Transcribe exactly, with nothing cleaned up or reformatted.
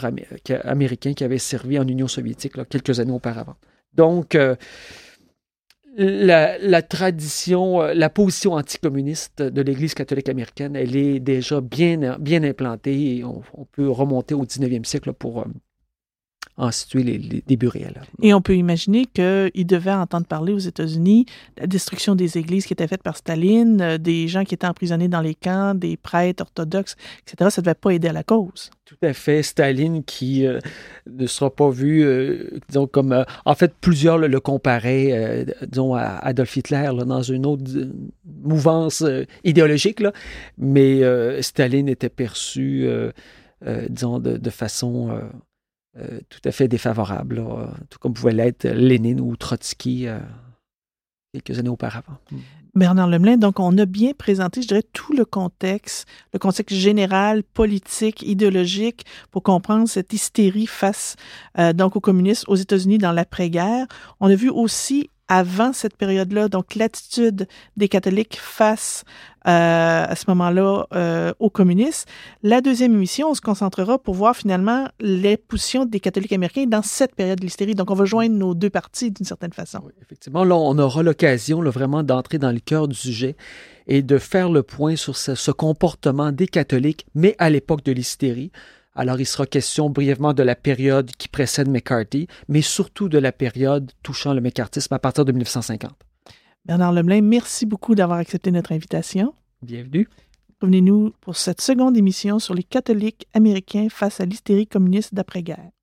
membres amé- qui- américains qui avaient servi en Union soviétique là, quelques années auparavant. Donc, euh, la, la tradition, euh, la position anticommuniste de l'Église catholique américaine, elle est déjà bien, bien implantée et on, on peut remonter au dix-neuvième siècle là, pour euh, en situer les, les débuts réels. Et on peut imaginer qu'ils devaient entendre parler aux États-Unis de la destruction des églises qui étaient faites par Staline, euh, des gens qui étaient emprisonnés dans les camps, des prêtres orthodoxes, et cetera. Ça ne devait pas aider à la cause. Tout à fait. Staline qui euh, ne sera pas vu, euh, disons, comme... euh, en fait, plusieurs là, le comparaient, euh, disons, à Adolf Hitler là, dans une autre euh, mouvance euh, idéologique, là. Mais euh, Staline était perçu, euh, euh, disons, de, de façon... euh, Euh, tout à fait défavorable, là, tout comme pouvait l'être Lénine ou Trotsky euh, quelques années auparavant. Bernard Lemelin, donc on a bien présenté, je dirais, tout le contexte, le contexte général, politique, idéologique, pour comprendre cette hystérie face euh, donc aux communistes aux États-Unis dans l'après-guerre. On a vu aussi avant cette période-là, donc l'attitude des catholiques face euh, à ce moment-là euh, aux communistes. La deuxième émission, on se concentrera pour voir finalement les positions des catholiques américains dans cette période de l'hystérie. Donc on va joindre nos deux parties d'une certaine façon. Oui, effectivement, là, on aura l'occasion là, vraiment d'entrer dans le cœur du sujet et de faire le point sur ce, ce comportement des catholiques, mais à l'époque de l'hystérie. Alors, il sera question brièvement de la période qui précède McCarthy, mais surtout de la période touchant le McCarthyisme à partir de mille neuf cent cinquante. Bernard Lemelin, merci beaucoup d'avoir accepté notre invitation. Bienvenue. Revenez-nous pour cette seconde émission sur les catholiques américains face à l'hystérie communiste d'après-guerre.